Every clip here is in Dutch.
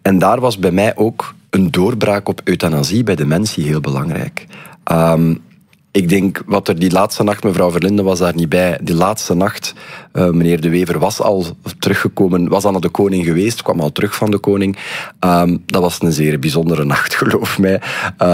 En daar was bij mij ook een doorbraak op euthanasie bij dementie heel belangrijk. Ik denk, wat er die laatste nacht, mevrouw Verlinden was daar niet bij, die laatste nacht, meneer De Wever was al teruggekomen, was al naar de koning geweest, kwam al terug van de koning. Dat was een zeer bijzondere nacht, geloof mij.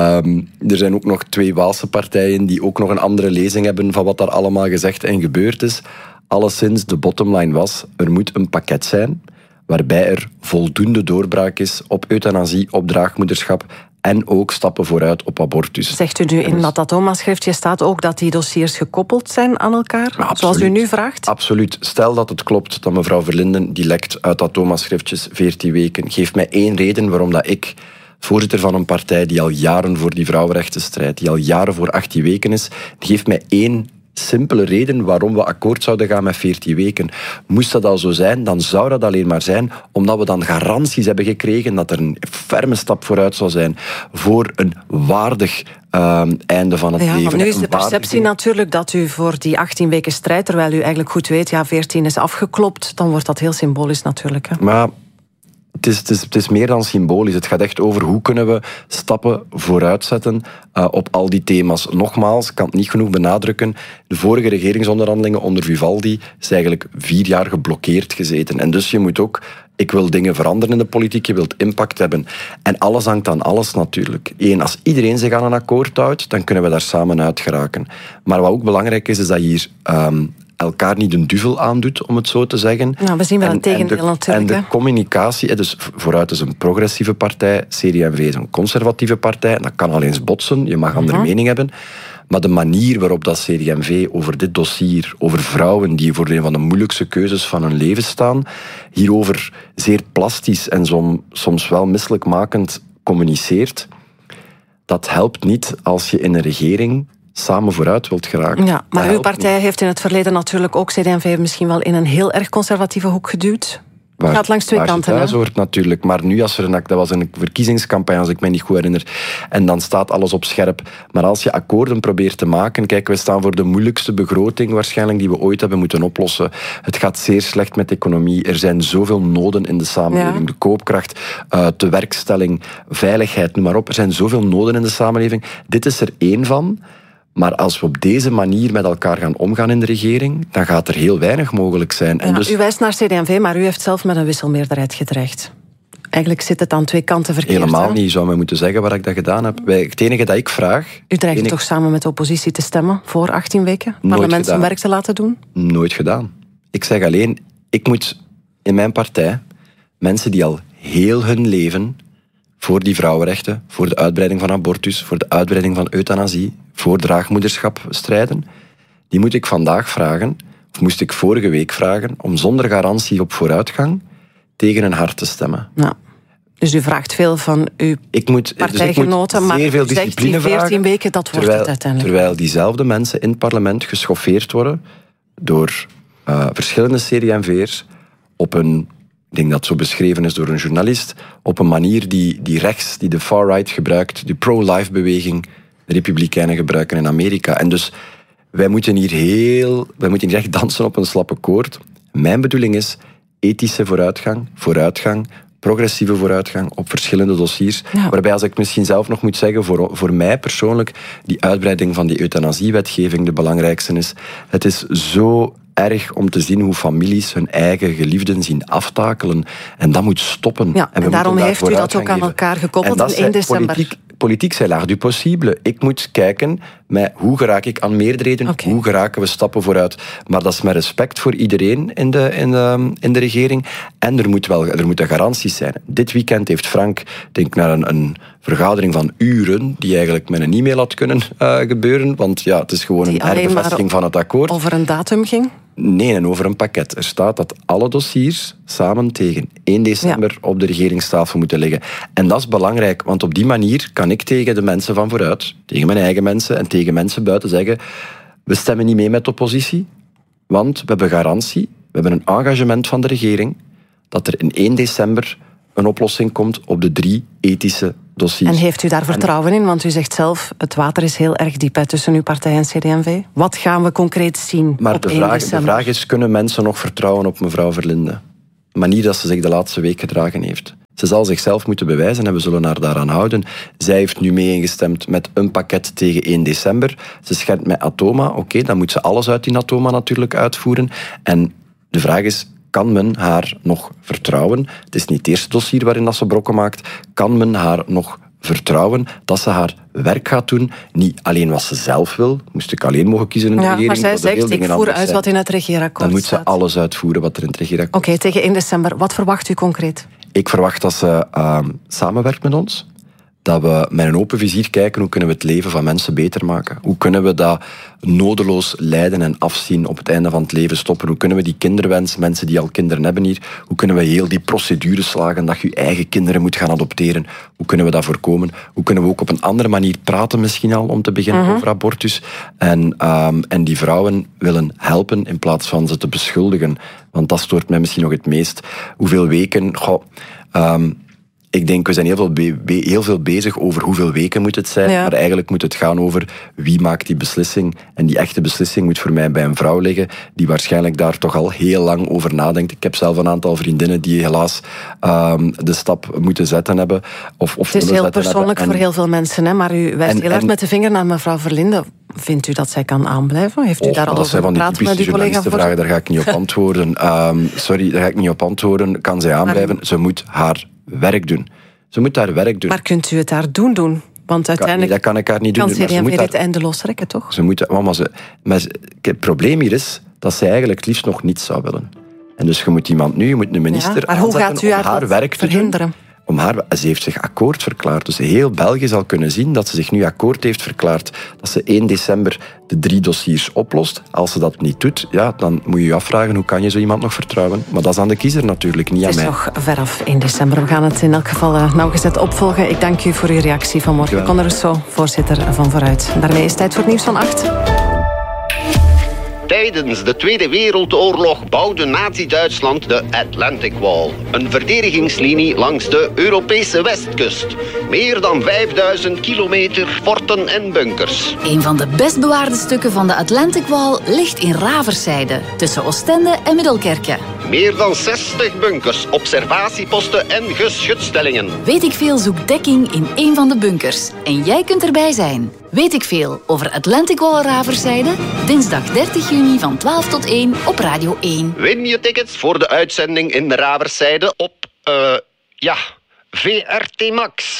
Er zijn ook nog 2 Waalse partijen die ook nog een andere lezing hebben van wat daar allemaal gezegd en gebeurd is. Alleszins, de bottomline was, er moet een pakket zijn waarbij er voldoende doorbraak is op euthanasie, op draagmoederschap en ook stappen vooruit op abortus. Zegt u nu in dat Atoma-schriftje staat ook dat die dossiers gekoppeld zijn aan elkaar? Ja, zoals u nu vraagt? Absoluut. Stel dat het klopt dat mevrouw Verlinden, die lekt uit Atoma-schriftjes 14 weken, geeft mij 1 reden waarom dat ik, voorzitter van een partij die al jaren voor die vrouwenrechten strijdt, die al jaren voor 18 weken is, geeft mij 1 simpele reden waarom we akkoord zouden gaan met 14 weken. Moest dat al zo zijn, dan zou dat alleen maar zijn omdat we dan garanties hebben gekregen dat er een ferme stap vooruit zou zijn voor een waardig einde van het leven. Want nu is de perceptie natuurlijk dat u voor die 18 weken strijdt, terwijl u eigenlijk goed weet, 14 is afgeklopt, dan wordt dat heel symbolisch natuurlijk. Hè? Maar het is meer dan symbolisch. Het gaat echt over hoe kunnen we stappen vooruit zetten op al die thema's. Nogmaals, ik kan het niet genoeg benadrukken. De vorige regeringsonderhandelingen onder Vivaldi is eigenlijk 4 jaar geblokkeerd gezeten. En dus je moet ook, ik wil dingen veranderen in de politiek, je wilt impact hebben. En alles hangt aan alles natuurlijk. Als iedereen zich aan een akkoord houdt, dan kunnen we daar samen uit geraken. Maar wat ook belangrijk is dat je hier elkaar niet een duvel aandoet, om het zo te zeggen. Nou, we zien wel een tegendeel natuurlijk. En de communicatie, dus Vooruit is een progressieve partij, CD&V is een conservatieve partij, en dat kan al eens botsen, je mag andere mening hebben. Maar de manier waarop dat CD&V over dit dossier, over vrouwen die voor een van de moeilijkste keuzes van hun leven staan, hierover zeer plastisch en soms wel misselijkmakend communiceert, dat helpt niet als je in een regering samen vooruit wilt geraken. Ja, maar uw partij heeft in het verleden natuurlijk ook CD&V misschien wel in een heel erg conservatieve hoek geduwd. Het gaat langs 2 kanten. Thuis hoort natuurlijk. Maar nu, dat was een verkiezingscampagne, als ik me niet goed herinner. En dan staat alles op scherp. Maar als je akkoorden probeert te maken, kijk, we staan voor de moeilijkste begroting waarschijnlijk die we ooit hebben moeten oplossen. Het gaat zeer slecht met de economie. Er zijn zoveel noden in de samenleving. Ja. De koopkracht, de werkstelling, veiligheid, noem maar op. Er zijn zoveel noden in de samenleving. Dit is er 1 van. Maar als we op deze manier met elkaar gaan omgaan in de regering, dan gaat er heel weinig mogelijk zijn. En dus, u wijst naar CD&V, maar u heeft zelf met een wisselmeerderheid gedreigd. Eigenlijk zit het aan 2 kanten verkeerd. Helemaal niet. Je zou mij moeten zeggen waar ik dat gedaan heb. Het enige dat ik vraag... U dreigt toch samen met de oppositie te stemmen voor 18 weken? Parlement zijn werk te laten doen? Nooit gedaan. Ik zeg alleen, ik moet in mijn partij mensen die al heel hun leven voor die vrouwenrechten, voor de uitbreiding van abortus, voor de uitbreiding van euthanasie, voor draagmoederschap strijden, die moet ik vandaag vragen, of moest ik vorige week vragen, om zonder garantie op vooruitgang tegen hun hart te stemmen. Ja. Dus u vraagt veel van uw partijgenoten, maar zeer veel discipline die 14 weken, dat wordt het uiteindelijk. Terwijl diezelfde mensen in het parlement geschoffeerd worden door verschillende CD&V'ers op een, ik denk dat het zo beschreven is door een journalist, op een manier die rechts, die de far-right gebruikt, die pro-life beweging, de republikeinen gebruiken in Amerika. En dus wij moeten hier echt dansen op een slappe koord. Mijn bedoeling is ethische vooruitgang, progressieve vooruitgang op verschillende dossiers. Ja. Waarbij, als ik misschien zelf nog moet zeggen, voor mij persoonlijk, die uitbreiding van die euthanasiewetgeving de belangrijkste is. Het is zo erg om te zien hoe families hun eigen geliefden zien aftakelen. En dat moet stoppen. Ja, en daarom heeft u dat ook aan elkaar gekoppeld in 1 december. Politiek, c'est l'art du possible. Ik moet kijken met hoe geraak ik aan meerderheden, hoe geraken we stappen vooruit. Maar dat is met respect voor iedereen in de regering. En er moeten garanties zijn. Dit weekend heeft Frank, denk naar een vergadering van uren, die eigenlijk met een e-mail had kunnen gebeuren, want ja, het is gewoon een herbevestiging van het akkoord. Over een datum ging? Nee, en over een pakket. Er staat dat alle dossiers samen tegen 1 december op de regeringstafel moeten liggen. En dat is belangrijk, want op die manier kan ik tegen de mensen van vooruit, tegen mijn eigen mensen en tegen mensen buiten zeggen, we stemmen niet mee met de oppositie, want we hebben garantie, we hebben een engagement van de regering, dat er in 1 december een oplossing komt op de 3 ethische dossiers. En heeft u daar vertrouwen in? Want u zegt zelf, het water is heel erg diep tussen uw partij en CD&V. Wat gaan we concreet zien maar op 1 december? De vraag is, kunnen mensen nog vertrouwen op mevrouw Verlinden? De manier dat ze zich de laatste week gedragen heeft. Ze zal zichzelf moeten bewijzen en we zullen haar daaraan houden. Zij heeft nu mee ingestemd met een pakket tegen 1 december. Ze schendt met Atoma. Oké, dan moet ze alles uit die Atoma natuurlijk uitvoeren. En de vraag is, kan men haar nog vertrouwen? Het is niet het eerste dossier waarin dat ze brokken maakt. Kan men haar nog vertrouwen dat ze haar werk gaat doen? Niet alleen wat ze zelf wil. Moest ik alleen mogen kiezen in de regering. Maar zij zegt, ik voer uit wat in het regeerakkoord staat. Dan moet ze alles uitvoeren wat er in het regeerakkoord staat. Oké, tegen 1 december. Wat verwacht u concreet? Ik verwacht dat ze samenwerkt met ons. Dat we met een open vizier kijken hoe kunnen we het leven van mensen beter maken. Hoe kunnen we dat nodeloos lijden en afzien op het einde van het leven stoppen. Hoe kunnen we die kinderwens, mensen die al kinderen hebben hier, hoe kunnen we heel die procedure slagen dat je eigen kinderen moet gaan adopteren. Hoe kunnen we dat voorkomen? Hoe kunnen we ook op een andere manier praten misschien al om te beginnen over abortus. En die vrouwen willen helpen in plaats van ze te beschuldigen. Want dat stoort mij misschien nog het meest. Hoeveel weken... Ik denk, we zijn heel veel bezig over hoeveel weken moet het zijn, maar eigenlijk moet het gaan over wie maakt die beslissing. En die echte beslissing moet voor mij bij een vrouw liggen, die waarschijnlijk daar toch al heel lang over nadenkt. Ik heb zelf een aantal vriendinnen die helaas de stap moeten zetten hebben. Het is heel persoonlijk voor heel veel mensen, hè? Maar u wijst heel erg met de vinger naar mevrouw Verlinde. Vindt u dat zij kan aanblijven? Heeft u daar al over gepraat met uw collega? Vragen, daar ga ik niet op antwoorden. Sorry, daar ga ik niet op antwoorden. Kan zij aanblijven? Ze moet haar werk doen. Ze moet haar werk doen. Maar kunt u het daar doen? Want uiteindelijk dat kan ik haar niet doen. Kan CD&V dit eindeloos rekken, toch? Het probleem hier is dat zij eigenlijk het liefst nog niets zou willen. En dus je moet je moet een minister maar hoe gaat u haar werk te verhinderen? Ze heeft zich akkoord verklaard. Dus heel België zal kunnen zien dat ze zich nu akkoord heeft verklaard. Dat ze 1 december de 3 dossiers oplost. Als ze dat niet doet, dan moet je je afvragen hoe kan je zo iemand nog vertrouwen. Maar dat is aan de kiezer natuurlijk, niet aan mij. Het is nog veraf 1 december. We gaan het in elk geval nauwgezet opvolgen. Ik dank u voor uw reactie vanmorgen. Conor Rousseau, voorzitter van Vooruit. Daarmee is het tijd voor het nieuws van 8. Tijdens de Tweede Wereldoorlog bouwde Nazi-Duitsland de Atlantic Wall. Een verdedigingslinie langs de Europese westkust. Meer dan 5000 kilometer forten en bunkers. Een van de best bewaarde stukken van de Atlantic Wall ligt in Raverside, tussen Oostende en Middelkerke. Meer dan 60 bunkers, observatieposten en geschutstellingen. Weet ik veel zoekt dekking in één van de bunkers. En jij kunt erbij zijn. Weet ik veel over Atlantic Wall Raverside? Dinsdag 30 juni van 12 tot 1 op Radio 1. Win je tickets voor de uitzending in Raverside op, VRT Max.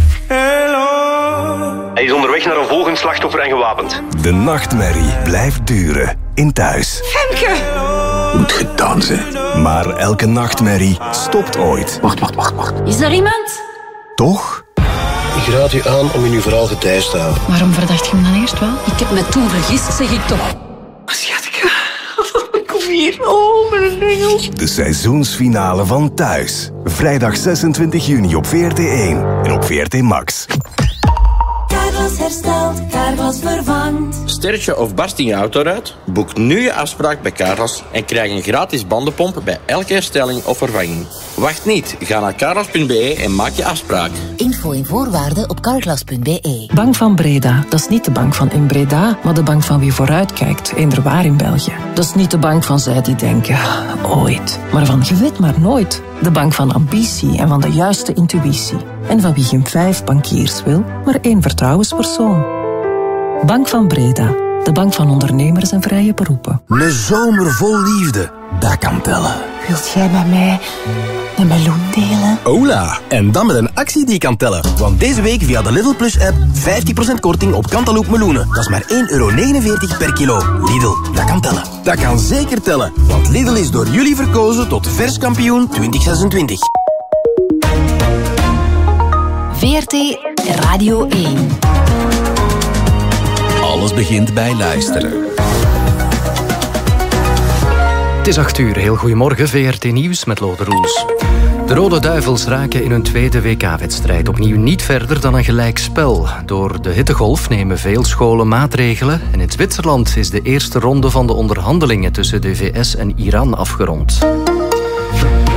Hello. Hij is onderweg naar een volgend slachtoffer en gewapend. De nachtmerrie blijft duren in thuis. Femke! Moet gedaan zijn. Maar elke nachtmerrie stopt ooit. Wacht. Is er iemand? Toch? Ik raad u aan om in uw verhaal gedijst te houden. Waarom verdacht je hem dan eerst wel? Ik heb me toen vergist, zeg ik toch. Schatje, kom hier. Oh, mijn engel. De seizoensfinale van Thuis. Vrijdag 26 juni op VRT1 en op VRT Max. Carglass herstelt, Carglass vervangt. Sterretje of barst in je auto uit? Boek nu je afspraak bij Carglass en krijg een gratis bandenpomp bij elke herstelling of vervanging. Wacht niet, ga naar carglass.be en maak je afspraak. Info en voorwaarden op carglass.be. Bank van Breda, dat is niet de bank van in Breda, maar de bank van wie vooruitkijkt, inderwaar in België. Dat is niet de bank van zij die denken, ooit, maar van je weet maar nooit. De bank van ambitie en van de juiste intuïtie. En van wie geen 5 bankiers wil, maar 1 vertrouwenspersoon. Bank van Breda, de bank van ondernemers en vrije beroepen. Een zomer vol liefde, dat kan tellen. Wilt jij met mij een meloen delen? Hola, en dan met een actie die kan tellen. Want deze week via de Lidl Plus app 50% korting op Cantaloupe meloenen. Dat is maar €1,49 per kilo. Lidl, dat kan tellen. Dat kan zeker tellen, want Lidl is door jullie verkozen tot verskampioen 2026. VRT Radio 1. Alles begint bij luisteren. Het is 8 uur. Heel goedemorgen, VRT Nieuws met Lode Roels. De Rode Duivels raken in hun tweede WK-wedstrijd opnieuw niet verder dan een gelijkspel. Door de hittegolf nemen veel scholen maatregelen en in Zwitserland is de eerste ronde van de onderhandelingen tussen de VS en Iran afgerond.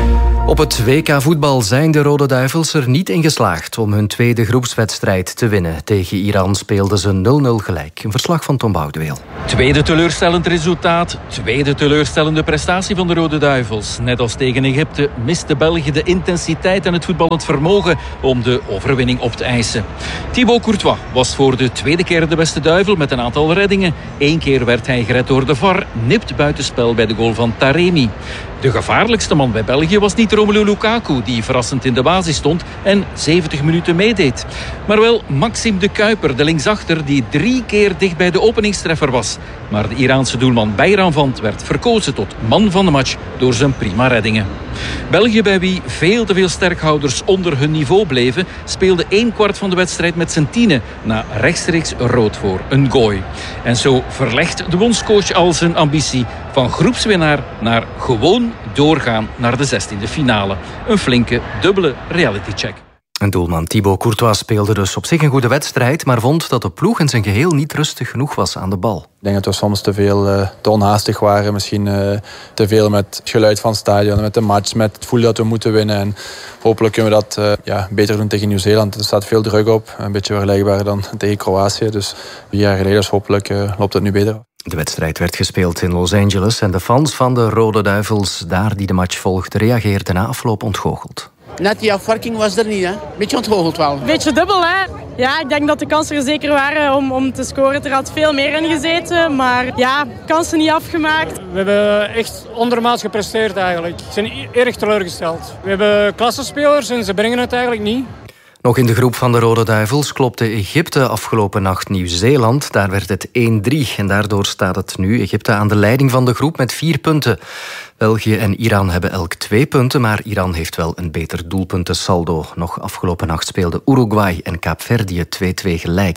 Op het WK voetbal zijn de Rode Duivels er niet in geslaagd om hun tweede groepswedstrijd te winnen. Tegen Iran speelden ze 0-0 gelijk. Een verslag van Tom Boudeweel. Tweede teleurstellend resultaat, tweede teleurstellende prestatie van de Rode Duivels. Net als tegen Egypte miste België de intensiteit en het voetballend vermogen om de overwinning op te eisen. Thibaut Courtois was voor de tweede keer de beste duivel met een aantal reddingen. 1 keer werd hij gered door de VAR, nipt buitenspel bij de goal van Taremi. De gevaarlijkste man bij België was niet Romelu Lukaku, die verrassend in de basis stond en 70 minuten meedeed. Maar wel Maxim de Kuiper, de linksachter, die 3 keer dicht bij de openingstreffer was. Maar de Iraanse doelman Bayram Vand werd verkozen tot man van de match door zijn prima reddingen. België, bij wie veel te veel sterkhouders onder hun niveau bleven, speelde 1/4 van de wedstrijd met zijn tienen na rechtstreeks rood voor een gooi. En zo verlegt de bondscoach al zijn ambitie van groepswinnaar naar gewoon doorgaan naar de 16e finale. Een flinke, dubbele realitycheck. En doelman Thibaut Courtois speelde dus op zich een goede wedstrijd, maar vond dat de ploeg in zijn geheel niet rustig genoeg was aan de bal. Ik denk dat we soms te onhaastig waren. Misschien te veel met het geluid van het stadion, met de match, met het gevoel dat we moeten winnen. En hopelijk kunnen we dat beter doen tegen Nieuw-Zeeland. Er staat veel druk op, een beetje vergelijkbaar dan tegen Kroatië. Dus 4 jaar geleden, dus hopelijk loopt het nu beter. De wedstrijd werd gespeeld in Los Angeles en de fans van de Rode Duivels, daar die de match volgden, reageerden na afloop ontgoocheld. Net die afwerking was er niet, hè? Beetje ontgoocheld wel. Beetje dubbel, hè? Ja, ik denk dat de kansen er zeker waren om te scoren. Er had veel meer in gezeten, maar ja, kansen niet afgemaakt. We hebben echt ondermaats gepresteerd eigenlijk. We zijn erg teleurgesteld. We hebben klassenspelers en ze brengen het eigenlijk niet. Nog in de groep van de Rode Duivels klopte Egypte afgelopen nacht Nieuw-Zeeland. Daar werd het 1-3 en daardoor staat het nu Egypte aan de leiding van de groep met 4 punten. België en Iran hebben elk 2 punten, maar Iran heeft wel een beter doelpuntensaldo. Nog afgelopen nacht speelden Uruguay en Kaapverdië 2-2 gelijk.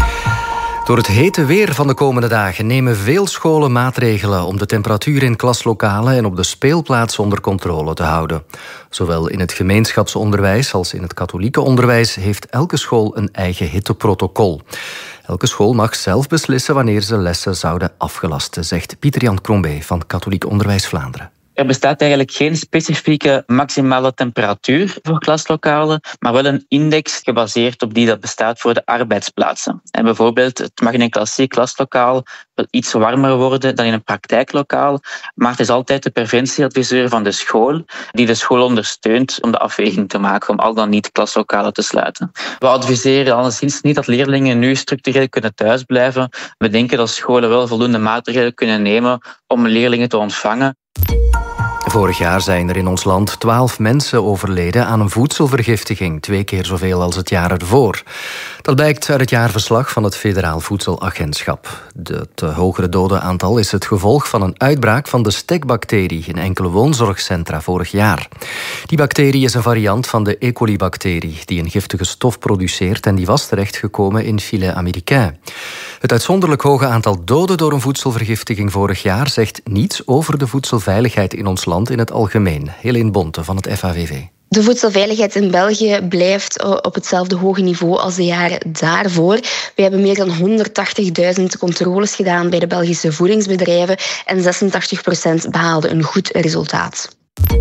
Door het hete weer van de komende dagen nemen veel scholen maatregelen om de temperatuur in klaslokalen en op de speelplaatsen onder controle te houden. Zowel in het gemeenschapsonderwijs als in het katholieke onderwijs heeft elke school een eigen hitteprotocol. Elke school mag zelf beslissen wanneer ze lessen zouden afgelasten, zegt Pieter-Jan Crombé van Katholiek Onderwijs Vlaanderen. Er bestaat eigenlijk geen specifieke maximale temperatuur voor klaslokalen, maar wel een index gebaseerd op die dat bestaat voor de arbeidsplaatsen. En bijvoorbeeld, het mag in een klassiek klaslokaal wel iets warmer worden dan in een praktijklokaal, maar het is altijd de preventieadviseur van de school die de school ondersteunt om de afweging te maken om al dan niet klaslokalen te sluiten. We adviseren alleszins niet dat leerlingen nu structureel kunnen thuisblijven. We denken dat scholen wel voldoende maatregelen kunnen nemen om leerlingen te ontvangen. Vorig jaar zijn er in ons land 12 mensen overleden aan een voedselvergiftiging, 2 keer zoveel als het jaar ervoor. Dat blijkt uit het jaarverslag van het Federaal Voedselagentschap. Het hogere dodenaantal is het gevolg van een uitbraak van de stekbacterie in enkele woonzorgcentra vorig jaar. Die bacterie is een variant van de E. coli-bacterie die een giftige stof produceert en die was terechtgekomen in filet américain. Het uitzonderlijk hoge aantal doden door een voedselvergiftiging vorig jaar zegt niets over de voedselveiligheid in ons land in het algemeen. Helene Bonte van het FAVV. De voedselveiligheid in België blijft op hetzelfde hoge niveau als de jaren daarvoor. We hebben meer dan 180.000 controles gedaan bij de Belgische voedingsbedrijven en 86% behaalde een goed resultaat.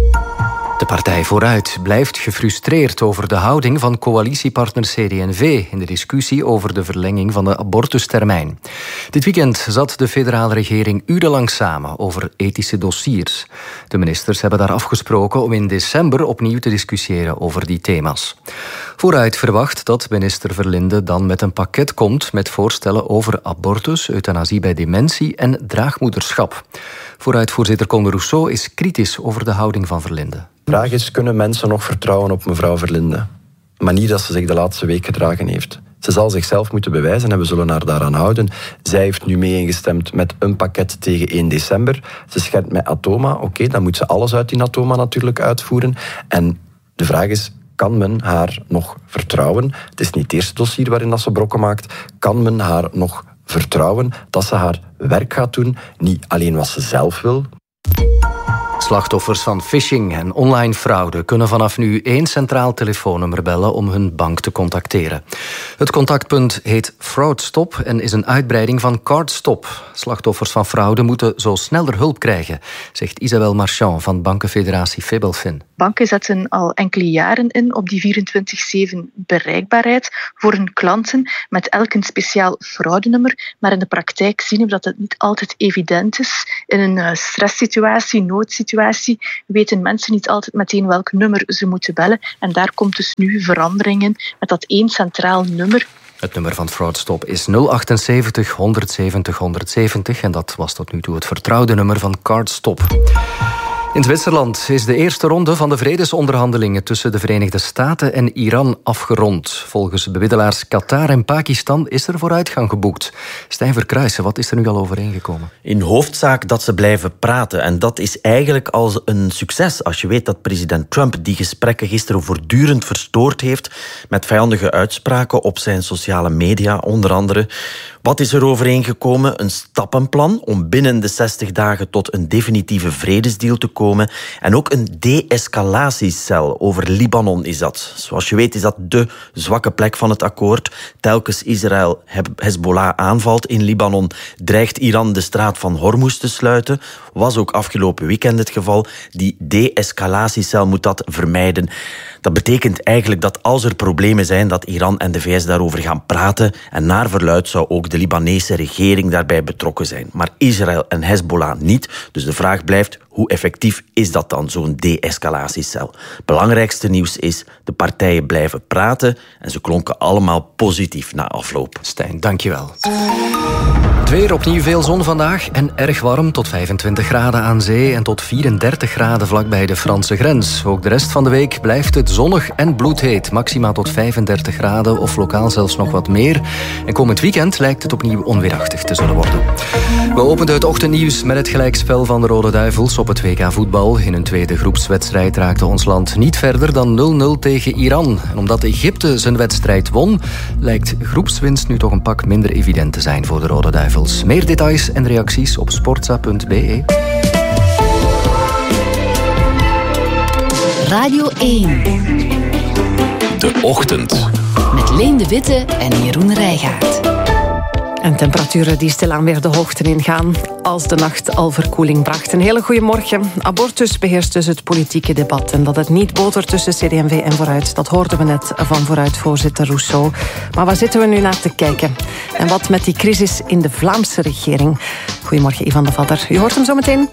De Partij Vooruit blijft gefrustreerd over de houding van coalitiepartner CD&V in de discussie over de verlenging van de abortustermijn. Dit weekend zat de federale regering urenlang samen over ethische dossiers. De ministers hebben daar afgesproken om in december opnieuw te discussiëren over die thema's. Vooruit verwacht dat minister Verlinde dan met een pakket komt met voorstellen over abortus, euthanasie bij dementie en draagmoederschap. Vooruitvoorzitter Conde Rousseau is kritisch over de houding van Verlinde. De vraag is, kunnen mensen nog vertrouwen op mevrouw Verlinde? Maar niet dat ze zich de laatste week gedragen heeft. Ze zal zichzelf moeten bewijzen en we zullen haar daaraan houden. Zij heeft nu mee ingestemd met een pakket tegen 1 december. Ze schendt met Atoma. Oké, dan moet ze alles uit die Atoma natuurlijk uitvoeren. En de vraag is, kan men haar nog vertrouwen? Het is niet het eerste dossier waarin dat ze brokken maakt. Kan men haar nog vertrouwen dat ze haar werk gaat doen? Niet alleen wat ze zelf wil. Slachtoffers van phishing en online fraude kunnen vanaf nu 1 centraal telefoonnummer bellen om hun bank te contacteren. Het contactpunt heet FraudStop en is een uitbreiding van CardStop. Slachtoffers van fraude moeten zo sneller hulp krijgen, zegt Isabelle Marchand van bankenfederatie Febelfin. Banken zetten al enkele jaren in op die 24/7 bereikbaarheid voor hun klanten met elk een speciaal fraudenummer. Maar in de praktijk zien we dat het niet altijd evident is. In een stresssituatie, noodsituatie, weten mensen niet altijd meteen welk nummer ze moeten bellen. En daar komt dus nu verandering in met dat 1 centraal nummer. Het nummer van FraudStop is 078 170 170 en dat was tot nu toe het vertrouwde nummer van CardStop. In Zwitserland is de eerste ronde van de vredesonderhandelingen tussen de Verenigde Staten en Iran afgerond. Volgens bemiddelaars Qatar en Pakistan is er vooruitgang geboekt. Stijn Verkruijsen, wat is er nu al overeengekomen? In hoofdzaak dat ze blijven praten. En dat is eigenlijk al een succes als je weet dat president Trump die gesprekken gisteren voortdurend verstoord heeft met vijandige uitspraken op zijn sociale media, onder andere. Wat is er overeengekomen? Een stappenplan om binnen de 60 dagen tot een definitieve vredesdeal te komen. En ook een de-escalatiecel over Libanon is dat. Zoals je weet is dat de zwakke plek van het akkoord. Telkens Israël Hezbollah aanvalt in Libanon, dreigt Iran de straat van Hormuz te sluiten. Was ook afgelopen weekend het geval. Die de-escalatiecel moet dat vermijden. Dat betekent eigenlijk dat als er problemen zijn, dat Iran en de VS daarover gaan praten. En naar verluidt zou ook de Libanese regering daarbij betrokken zijn. Maar Israël en Hezbollah niet. Dus de vraag blijft, hoe effectief is dat dan, zo'n de-escalatiecel? Belangrijkste nieuws is, de partijen blijven praten en ze klonken allemaal positief na afloop. Stijn, dankjewel. Het weer, opnieuw veel zon vandaag en erg warm, tot 25 graden aan zee en tot 34 graden vlakbij de Franse grens. Ook de rest van de week blijft het zonnig en bloedheet, maxima tot 35 graden of lokaal zelfs nog wat meer. En komend weekend lijkt het opnieuw onweerachtig te zullen worden. We openden het ochtendnieuws met het gelijkspel van de Rode Duivels op het WK voetbal. In een tweede groepswedstrijd raakte ons land niet verder dan 0-0 tegen Iran. En omdat Egypte zijn wedstrijd won, lijkt groepswinst nu toch een pak minder evident te zijn voor de Rode Duivels. Meer details en reacties op sportza.be. Radio 1. De Ochtend. Met Leen de Witte en Jeroen Rijgaard. En temperaturen die stilaan weer de hoogte ingaan als de nacht al verkoeling bracht. Een hele goede morgen. Abortus beheerst dus het politieke debat. En dat het niet botert tussen CD&V en Vooruit, dat hoorden we net van Vooruit-voorzitter Rousseau. Maar waar zitten we nu naar te kijken? En wat met die crisis in de Vlaamse regering? Goedemorgen, Ivan de Vader. U hoort hem zo meteen.